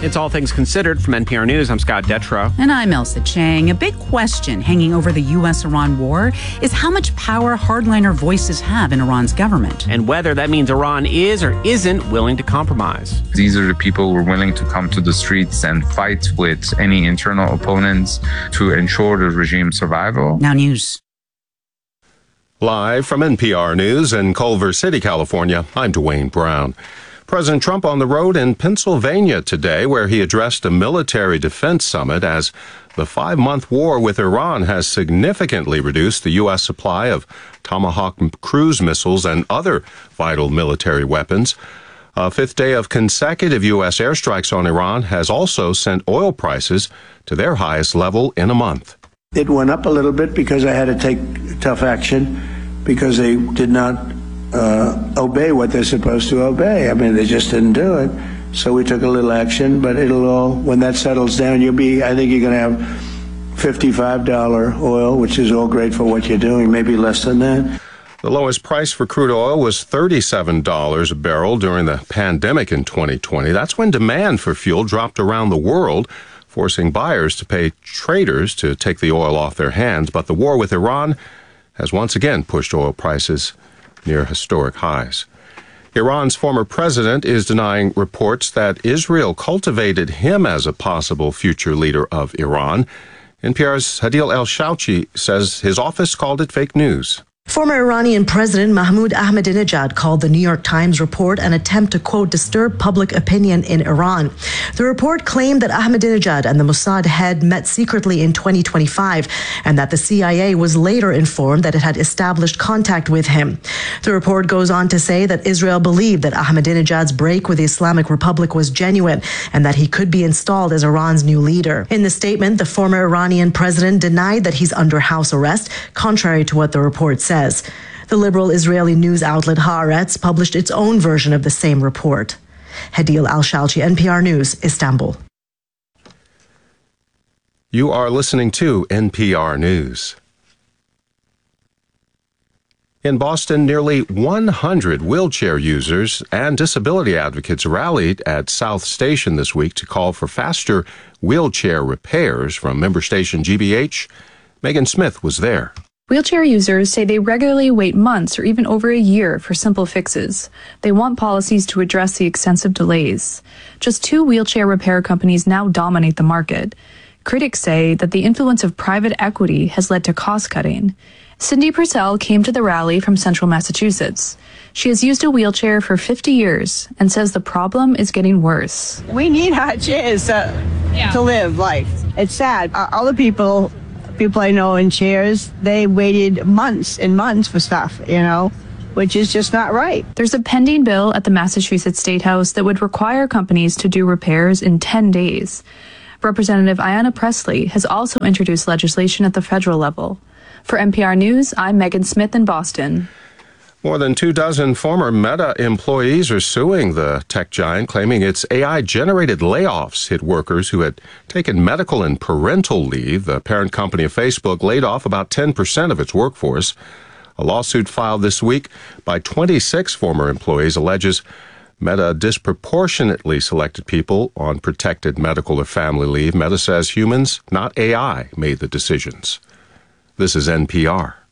It's All Things Considered from NPR News. I'm Scott Detrow. And I'm Elsa Chang. A big question hanging over the U.S.-Iran war is how much power hardliner voices have in Iran's government. And whether that means Iran is or isn't willing to compromise. These are the people who are willing to come to the streets and fight with any internal opponents to ensure the regime's survival. Now news. Live from NPR News in Culver City, California, I'm Dwayne Brown. President Trump on the road in Pennsylvania today, where he addressed a military defense summit as the 5-month war with Iran has significantly reduced the U.S. supply of Tomahawk cruise missiles and other vital military weapons. A fifth day of consecutive U.S. airstrikes on Iran has also sent oil prices to their highest level in a month. It went up a little bit because I had to take tough action because they did not obey what they're supposed to obey. I mean, they just didn't do it. So we took a little action, but it'll all, when that settles down, I think you're going to have $55 oil, which is all great for what you're doing, maybe less than that. The lowest price for crude oil was $37 a barrel during the pandemic in 2020. That's when demand for fuel dropped around the world, forcing buyers to pay traders to take the oil off their hands. But the war with Iran has once again pushed oil prices near historic highs. Iran's former president is denying reports that Israel cultivated him as a possible future leader of Iran. NPR's Hadil El-Shouchi says his office called it fake news. Former Iranian President Mahmoud Ahmadinejad called the New York Times report an attempt to, quote, disturb public opinion in Iran. The report claimed that Ahmadinejad and the Mossad head met secretly in 2025 and that the CIA was later informed that it had established contact with him. The report goes on to say that Israel believed that Ahmadinejad's break with the Islamic Republic was genuine and that he could be installed as Iran's new leader. In the statement, the former Iranian president denied that he's under house arrest, contrary to what the report says. The liberal Israeli news outlet Haaretz published its own version of the same report. Hadil El-Shouchi, NPR News, Istanbul. You are listening to NPR News. In Boston, nearly 100 wheelchair users and disability advocates rallied at South Station this week to call for faster wheelchair repairs. From member station GBH, Megan Smith was there. Wheelchair users say they regularly wait months or even over a year for simple fixes. They want policies to address the extensive delays. Just 2 wheelchair repair companies now dominate the market. Critics say that the influence of private equity has led to cost cutting. Cindy Purcell came to the rally from Central Massachusetts. She has used a wheelchair for 50 years and says the problem is getting worse. We need hot chairs to live life. It's sad. All the people I know in chairs, they waited months and months for stuff, which is just not right. There's a pending bill at the Massachusetts State House that would require companies to do repairs in 10 days. Representative Ayanna Pressley has also introduced legislation at the federal level. For NPR News, I'm Megan Smith in Boston. More than 24 former Meta employees are suing the tech giant, claiming its AI-generated layoffs hit workers who had taken medical and parental leave. The parent company of Facebook laid off about 10% of its workforce. A lawsuit filed this week by 26 former employees alleges Meta disproportionately selected people on protected medical or family leave. Meta says humans, not AI, made the decisions. This is NPR.